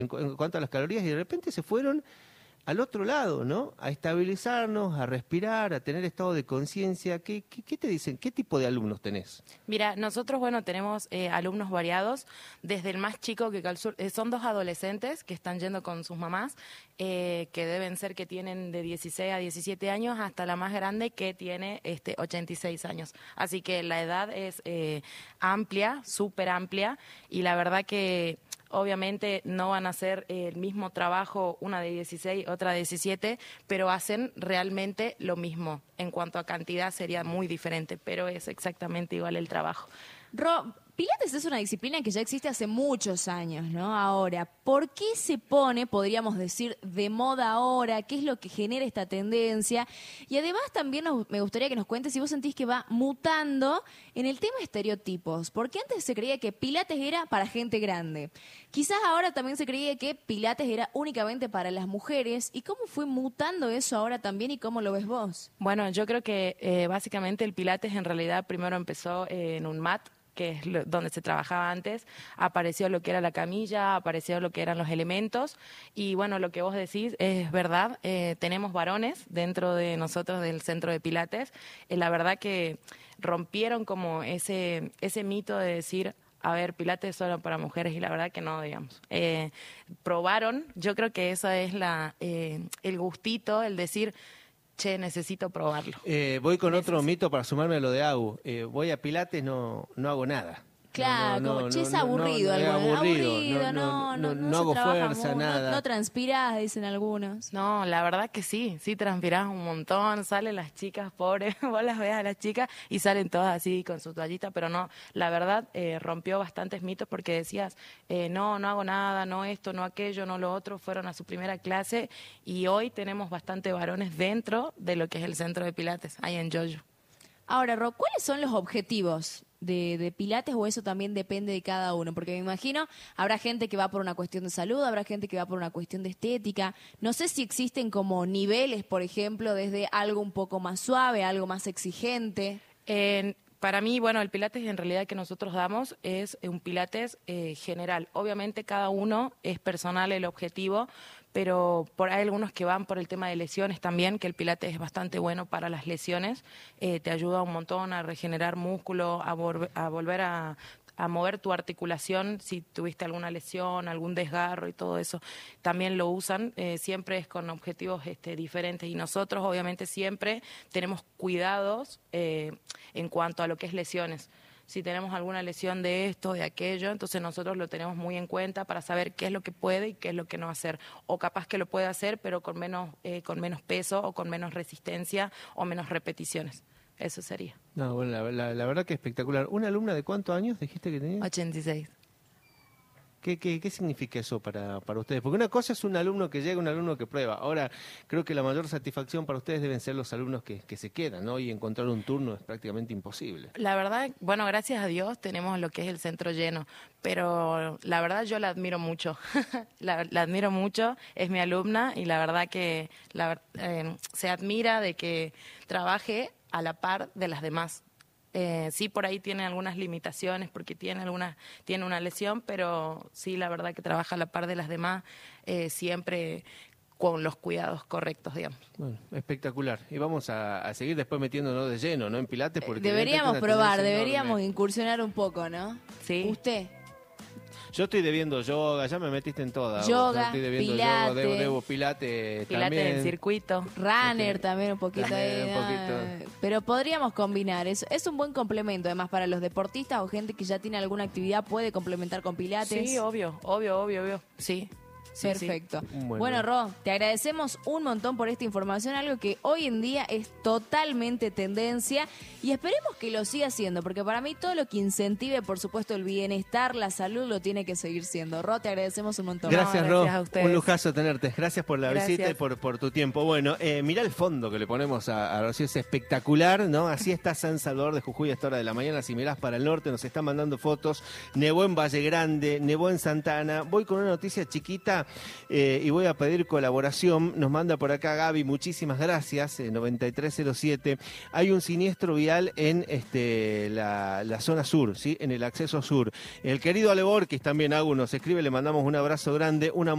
en cuanto a las calorías y de repente se fueron al otro lado, ¿no? A estabilizarnos, a respirar, a tener estado de conciencia. ¿Qué te dicen? ¿Qué tipo de alumnos tenés? Mira, nosotros, bueno, tenemos alumnos variados, desde el más chico, que son 2 adolescentes que están yendo con sus mamás, que deben ser que tienen de 16 a 17 años, hasta la más grande que tiene 86 años. Así que la edad es amplia, súper amplia, y la verdad que obviamente no van a hacer el mismo trabajo, una de 16, otra de 17, pero hacen realmente lo mismo. En cuanto a cantidad sería muy diferente, pero es exactamente igual el trabajo. Pilates es una disciplina que ya existe hace muchos años, ¿no? Ahora, ¿por qué se pone, podríamos decir, de moda ahora? ¿Qué es lo que genera esta tendencia? Y además también me gustaría que nos cuentes si vos sentís que va mutando en el tema de estereotipos. Porque antes se creía que Pilates era para gente grande. Quizás ahora también se creía que Pilates era únicamente para las mujeres. ¿Y cómo fue mutando eso ahora también y cómo lo ves vos? Bueno, yo creo que básicamente el Pilates en realidad primero empezó en un mat, que es donde se trabajaba antes, apareció lo que era la camilla, apareció lo que eran los elementos, y bueno, lo que vos decís es verdad, tenemos varones dentro de nosotros del centro de Pilates, la verdad que rompieron como ese mito de decir, a ver, Pilates es solo para mujeres, y la verdad que no, digamos. Probaron, yo creo que eso es el gustito, el decir, che, necesito probarlo. Voy con otro mito para sumarme a lo de Agu. Voy a Pilates, no hago nada. Claro, che, es aburrido. No hago fuerza, nada. No transpirás, dicen algunos. No, la verdad que sí transpirás un montón, salen las chicas pobres, vos las ves a las chicas y salen todas así con su toallita, pero no, la verdad rompió bastantes mitos porque decías, no hago nada, no esto, no aquello, no lo otro, fueron a su primera clase y hoy tenemos bastante varones dentro de lo que es el centro de Pilates, ahí en Yoyo. Ahora, Ro, ¿cuáles son los objetivos de Pilates o eso también depende de cada uno? Porque me imagino, habrá gente que va por una cuestión de salud, habrá gente que va por una cuestión de estética. No sé si existen como niveles, por ejemplo, desde algo un poco más suave, algo más exigente. Para mí, bueno, el Pilates en realidad que nosotros damos es un Pilates general. Obviamente cada uno es personal el objetivo, pero hay algunos que van por el tema de lesiones también, que el Pilates es bastante bueno para las lesiones, te ayuda un montón a regenerar músculo, a volver a mover tu articulación si tuviste alguna lesión, algún desgarro y todo eso. También lo usan, siempre es con objetivos diferentes y nosotros obviamente siempre tenemos cuidados en cuanto a lo que es lesiones. Si tenemos alguna lesión de esto, de aquello, entonces nosotros lo tenemos muy en cuenta para saber qué es lo que puede y qué es lo que no hacer. O capaz que lo puede hacer, pero con menos peso o con menos resistencia o menos repeticiones. Eso sería. No, bueno, la verdad que espectacular. ¿Una alumna de cuántos años dijiste que tenía? 86. ¿Qué significa eso para ustedes? Porque una cosa es un alumno que llega, un alumno que prueba. Ahora, creo que la mayor satisfacción para ustedes deben ser los alumnos que se quedan, ¿no? Y encontrar un turno es prácticamente imposible. La verdad, bueno, gracias a Dios tenemos lo que es el centro lleno, pero la verdad yo la admiro mucho. la admiro mucho, es mi alumna y la verdad que se admira de que trabaje a la par de las demás. Sí, por ahí tiene algunas limitaciones porque tiene una lesión, pero sí, la verdad que trabaja a la par de las demás, siempre con los cuidados correctos, digamos. Bueno, espectacular. Y vamos a seguir después metiéndonos de lleno, ¿no? En Pilates, porque deberíamos probar, deberíamos incursionar un poco, ¿no? Sí. ¿Usted? Yo estoy debiendo yoga, ya me metiste en todas. Yoga, estoy debiendo Pilates. yoga, debo Pilates Pilates en circuito. Runner también un poquito. Poquito. Pero podríamos combinar, es un buen complemento, además para los deportistas o gente que ya tiene alguna actividad puede complementar con Pilates. Sí, obvio. Sí. Perfecto. Sí. Bueno, Ro, te agradecemos un montón por esta información, algo que hoy en día es totalmente tendencia y esperemos que lo siga siendo, porque para mí todo lo que incentive, por supuesto, el bienestar, la salud, lo tiene que seguir siendo. Ro, te agradecemos un montón. Gracias, Ro. A ustedes. Un lujazo tenerte. Gracias por la visita y por tu tiempo. Bueno, mirá el fondo que le ponemos a Rocío, es espectacular, ¿no? Así está San Salvador de Jujuy a esta hora de la mañana. Si mirás para el norte, nos están mandando fotos. Nevó en Valle Grande, nevó en Santa Ana. Voy con una noticia chiquita. Y voy a pedir colaboración. Nos manda por acá Gaby, muchísimas gracias, 9307. Hay un siniestro vial en la zona sur, ¿sí? En el acceso sur. El querido Ale Borges también, Agu, nos escribe, le mandamos un abrazo grande. Una